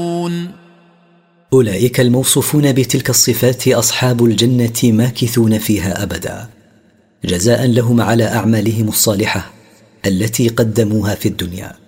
أولئك الموصوفون بتلك الصفات أصحاب الجنة ماكثون فيها أبدا، جزاء لهم على أعمالهم الصالحة التي قدموها في الدنيا.